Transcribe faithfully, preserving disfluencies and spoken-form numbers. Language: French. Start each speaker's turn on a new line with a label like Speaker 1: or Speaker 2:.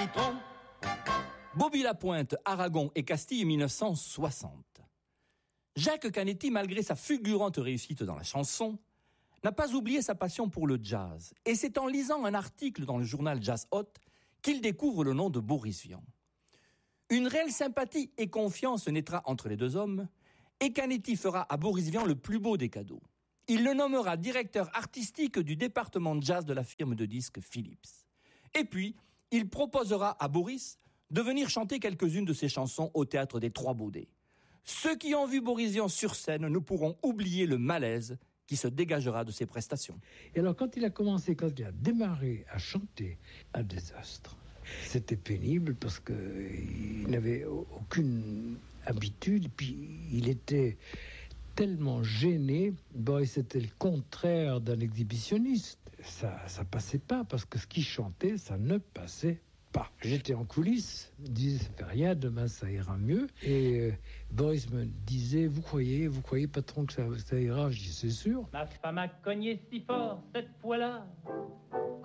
Speaker 1: citron.
Speaker 2: Bobby Lapointe, Aragon et Castille, mille neuf cent soixante. Jacques Canetti, malgré sa fulgurante réussite dans la chanson, n'a pas oublié sa passion pour le jazz. Et c'est en lisant un article dans le journal Jazz Hot qu'il découvre le nom de Boris Vian. Une réelle sympathie et confiance naîtra entre les deux hommes, et Canetti fera à Boris Vian le plus beau des cadeaux. Il le nommera directeur artistique du département de jazz de la firme de disques Philips. Et puis, il proposera à Boris de venir chanter quelques-unes de ses chansons au théâtre des Trois Baudets. Ceux qui ont vu Boris Vian sur scène ne pourront oublier le malaise qui se dégagera de ses prestations.
Speaker 3: Et alors, quand il a commencé, quand il a démarré à chanter, un désastre. C'était pénible parce qu'il n'avait aucune habitude, puis il était tellement gêné. Boris était le contraire d'un exhibitionniste. Ça, ça passait pas, parce que ce qu'il chantait, ça ne passait pas. J'étais en coulisses, je me disais, ça fait rien, demain ça ira mieux. Et euh, Boris me disait, vous croyez, vous croyez patron que ça, ça ira? Je dis, c'est sûr.
Speaker 4: Ma femme a cogné si fort cette fois-là